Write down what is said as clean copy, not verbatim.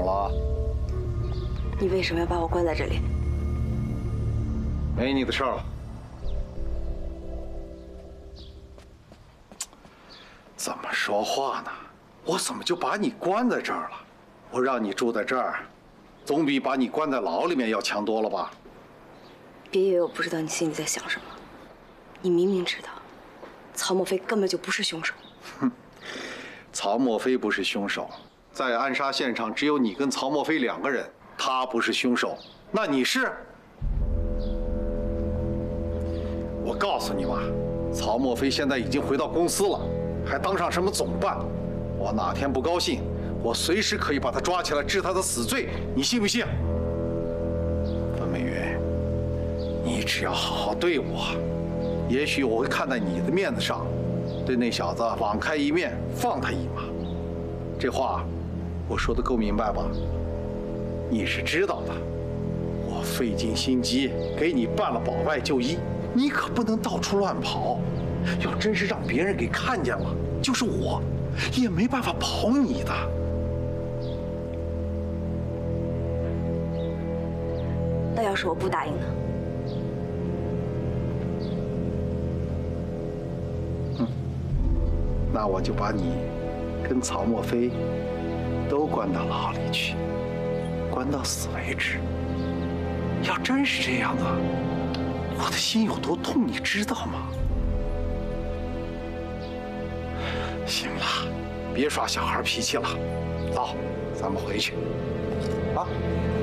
么了？ 你为什么要把我关在这里？ 没你的事儿了。怎么说话呢？我怎么就把你关在这儿了？我让你住在这儿，总比把你关在牢里面要强多了吧？ 别以为我不知道你心里在想什么。你明明知道，曹墨菲根本就不是凶手。 哼，曹墨菲不是凶手，在暗杀现场只有你跟曹墨菲2个人，他不是凶手，那你是？我告诉你吧，曹墨菲现在已经回到公司了，还当上什么总办？我哪天不高兴，我随时可以把他抓起来治他的死罪，你信不信？温美云，你只要好好对我，也许我会看在你的面子上，对那小子网开一面，放他一马。这话我说的够明白吧？你是知道的，我费尽心机给你办了保外就医，你可不能到处乱跑。要真是让别人给看见了，就是我也没办法保你的。 那要是我不答应呢？ 那我就把你跟曹墨菲都关到牢里去，关到死为止。要真是这样的，我的心有多痛，你知道吗？行了，别耍小孩脾气了，走，咱们回去。啊。